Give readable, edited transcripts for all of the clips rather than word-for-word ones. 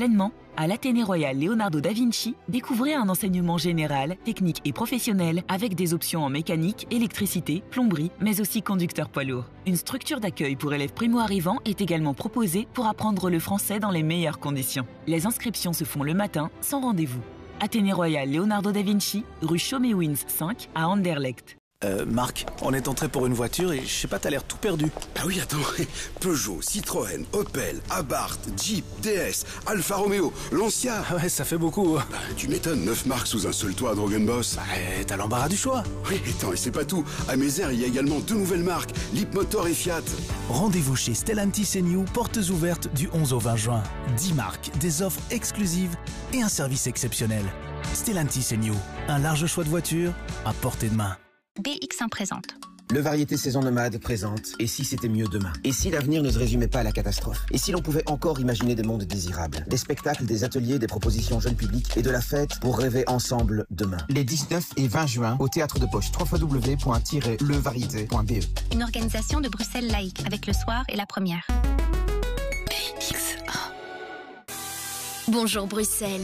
pleinement, à l'Athénée Royal Leonardo da Vinci, découvrez un enseignement général, technique et professionnel avec des options en mécanique, électricité, plomberie, mais aussi conducteur poids lourd. Une structure d'accueil pour élèves primo-arrivants est également proposée pour apprendre le français dans les meilleures conditions. Les inscriptions se font le matin, sans rendez-vous. Athénée Royal Leonardo da Vinci, rue Chaumet-Wins 5 à Anderlecht. Marc, on est entré pour une voiture et je sais pas, t'as l'air tout perdu. Ah oui, attends, Peugeot, Citroën, Opel, Abarth, Jeep, DS, Alfa Romeo, Lancia. Ouais, ça fait beaucoup. Bah, tu m'étonnes, 9 marques sous un seul toit à Drogenboss. Bah, t'as l'embarras du choix. Oui, attends, et c'est pas tout. À Mézère, il y a également 2 nouvelles marques, Leapmotor et Fiat. Rendez-vous chez Stellantis & New, portes ouvertes du 11 au 20 juin. 10 marques, des offres exclusives et un service exceptionnel. Stellantis & New, un large choix de voitures à portée de main. BX1 présente. Le Variété Saison Nomade présente « Et si c'était mieux demain ?» Et si l'avenir ne se résumait pas à la catastrophe? Et si l'on pouvait encore imaginer des mondes désirables? Des spectacles, des ateliers, des propositions jeunes publics et de la fête pour rêver ensemble demain. Les 19 et 20 juin au Théâtre de Poche, www.levariété.be. Une organisation de Bruxelles laïque avec le soir et la première. BX1. Bonjour Bruxelles.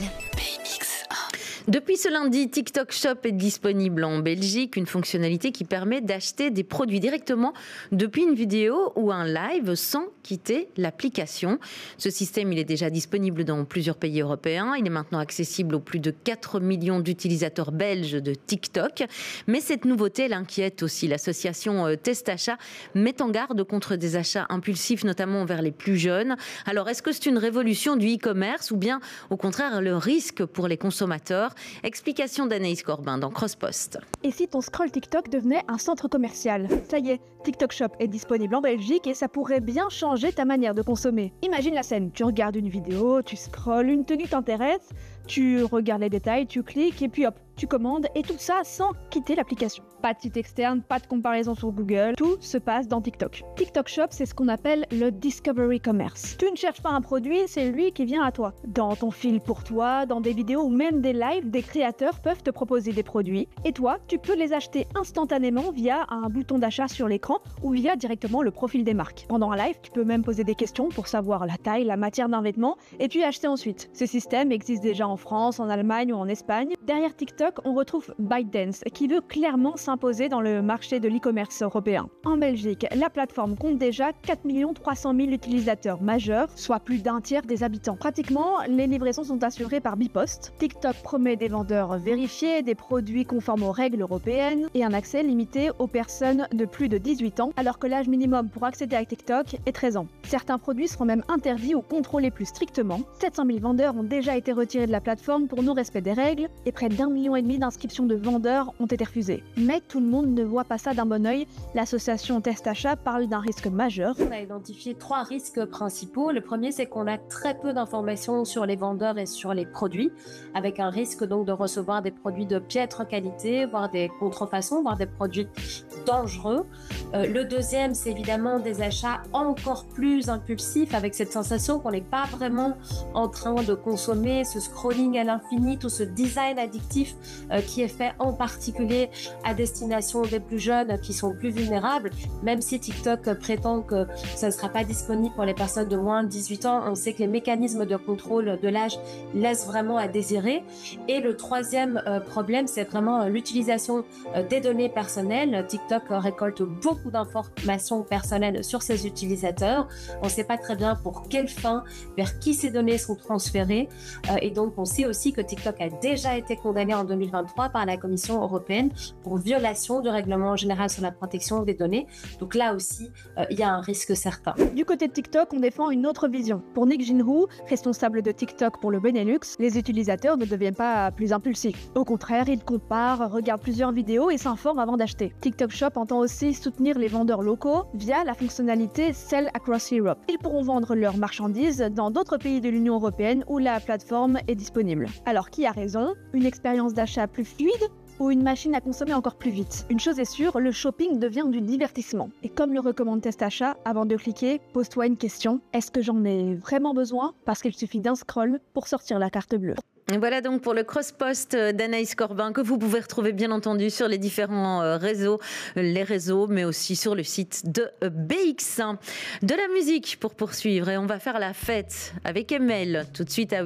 Depuis ce lundi, TikTok Shop est disponible en Belgique, une fonctionnalité qui permet d'acheter des produits directement depuis une vidéo ou un live sans quitter l'application. Ce système, il est déjà disponible dans plusieurs pays européens. Il est maintenant accessible aux plus de 4 millions d'utilisateurs belges de TikTok. Mais cette nouveauté, elle inquiète aussi. L'association Test Achat met en garde contre des achats impulsifs, notamment vers les plus jeunes. Alors, est-ce que c'est une révolution du e-commerce ou bien, au contraire, le risque pour les consommateurs? Explication d'Anaïs Corbin dans Crosspost. Et si ton scroll TikTok devenait un centre commercial? Ça y est, TikTok Shop est disponible en Belgique et ça pourrait bien changer ta manière de consommer. Imagine la scène, tu regardes une vidéo, tu scrolles, une tenue t'intéresse, tu regardes les détails, tu cliques et puis hop, tu commandes et tout ça sans quitter l'application. Pas de site externe, pas de comparaison sur Google, tout se passe dans TikTok. TikTok Shop, c'est ce qu'on appelle le Discovery Commerce. Tu ne cherches pas un produit, c'est lui qui vient à toi. Dans ton fil pour toi, dans des vidéos ou même des lives, des créateurs peuvent te proposer des produits et toi, tu peux les acheter instantanément via un bouton d'achat sur l'écran ou via directement le profil des marques. Pendant un live, tu peux même poser des questions pour savoir la taille, la matière d'un vêtement et puis acheter ensuite. Ce système existe déjà en France, en Allemagne ou en Espagne. Derrière TikTok, on retrouve ByteDance qui veut clairement s'imposer dans le marché de l'e-commerce européen. En Belgique, la plateforme compte déjà 4 300 000 utilisateurs majeurs, soit plus d'un tiers des habitants. Pratiquement, les livraisons sont assurées par Bipost. TikTok promet des vendeurs vérifiés, des produits conformes aux règles européennes et un accès limité aux personnes de plus de 18 ans, alors que l'âge minimum pour accéder à TikTok est 13 ans. Certains produits seront même interdits ou contrôlés plus strictement. 700 000 vendeurs ont déjà été retirés de la plateforme pour non-respect des règles et près d'1,5 million d'inscriptions de vendeurs ont été refusées. Mais tout le monde ne voit pas ça d'un bon œil. L'association Test Achat parle d'un risque majeur. On a identifié 3 risques principaux. Le premier, c'est qu'on a très peu d'informations sur les vendeurs et sur les produits, avec un risque donc de recevoir des produits de piètre qualité, voire des contrefaçons, voire des produits dangereux. Le deuxième, c'est évidemment des achats encore plus impulsifs, avec cette sensation qu'on n'est pas vraiment en train de consommer, ce scrolling à l'infini, tout ce design addictif qui est fait en particulier à destination des plus jeunes qui sont plus vulnérables. Même si TikTok prétend que ça ne sera pas disponible pour les personnes de moins de 18 ans, on sait que les mécanismes de contrôle de l'âge laissent vraiment à désirer. Et le troisième problème, c'est vraiment l'utilisation des données personnelles. TikTok récolte beaucoup d'informations personnelles sur ses utilisateurs. On ne sait pas très bien pour quelle fin, vers qui ces données sont transférées. Et donc, on sait aussi que TikTok a déjà été condamné en 2023 par la Commission européenne pour violation du règlement général sur la protection des données. Donc là aussi, il y a un risque certain. Du côté de TikTok, on défend une autre vision. Pour Nick Jinhu, responsable de TikTok pour le Benelux, les utilisateurs ne deviennent pas plus impulsifs. Au contraire, ils comparent, regardent plusieurs vidéos et s'informent avant d'acheter. TikTok Shop entend aussi soutenir les vendeurs locaux via la fonctionnalité Sell Across Europe. Ils pourront vendre leurs marchandises dans d'autres pays de l'Union européenne où la plateforme est disponible. Alors qui a raison? Une expérience d'achat plus fluide ou une machine à consommer encore plus vite? Une chose est sûre, le shopping devient du divertissement. Et comme le recommande Test Achat, avant de cliquer, pose-toi une question. Est-ce que j'en ai vraiment besoin? Parce qu'il suffit d'un scroll pour sortir la carte bleue. Voilà donc pour le cross-post d'Anaïs Corbin que vous pouvez retrouver bien entendu sur les différents réseaux, mais aussi sur le site de BX1. De la musique pour poursuivre et on va faire la fête avec Emel tout de suite à